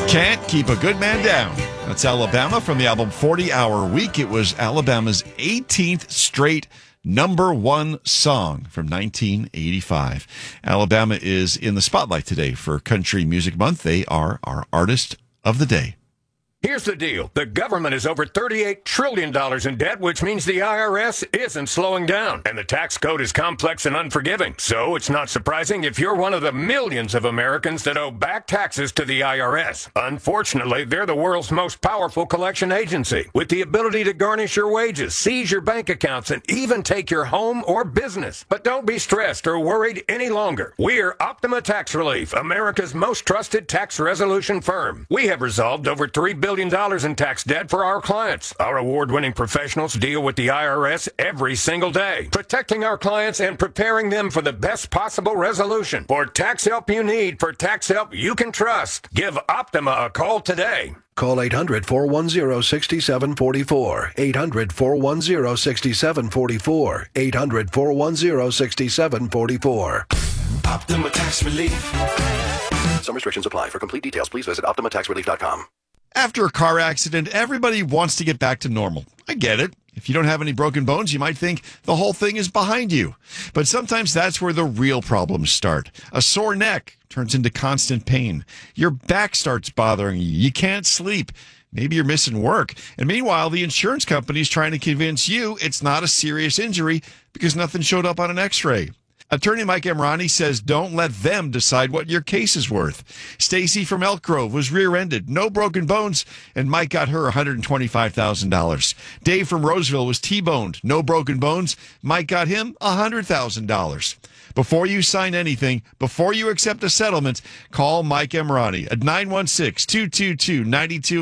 Can't Keep a Good Man Down. That's Alabama from the album 40 Hour Week. It was Alabama's 18th straight number one song from 1985. Alabama is in the spotlight today for Country Music Month. They are our artist of the day. Here's the deal. The government is over $38 trillion in debt, which means the IRS isn't slowing down. And the tax code is complex and unforgiving. So it's not surprising if you're one of the millions of Americans that owe back taxes to the IRS. Unfortunately, they're the world's most powerful collection agency, with the ability to garnish your wages, seize your bank accounts, and even take your home or business. But don't be stressed or worried any longer. We're Optima Tax Relief, America's most trusted tax resolution firm. We have resolved over $3 billion in tax debt for our clients. Our award-winning professionals deal with the IRS every single day, protecting our clients and preparing them for the best possible resolution. For tax help you need, for tax help you can trust, give Optima a call today. Call 800-410-6744. 800-410-6744. 800-410-6744. Optima Tax Relief. Some restrictions apply. For complete details, please visit OptimaTaxRelief.com. After a car accident, everybody wants to get back to normal. I get it. If you don't have any broken bones, you might think the whole thing is behind you. But sometimes that's where the real problems start. A sore neck turns into constant pain. Your back starts bothering you. You can't sleep. Maybe you're missing work. And meanwhile, the insurance company is trying to convince you it's not a serious injury because nothing showed up on an x-ray. Attorney Mike Emrani says don't let them decide what your case is worth. Stacy from Elk Grove was rear-ended, no broken bones, and Mike got her $125,000. Dave from Roseville was T-boned, no broken bones. Mike got him $100,000. Before you sign anything, before you accept a settlement, call Mike Emrani at 916-222-92.